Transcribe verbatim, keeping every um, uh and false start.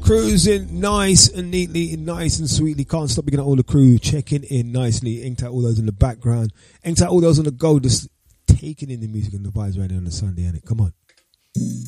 Cruising nice and neatly, nice and sweetly. Can't stop looking at all the crew checking in nicely. Inked out all those in the background. Inked out all those on the go, just taking in the music and the vibes right there on the Sunday, innit? Come on.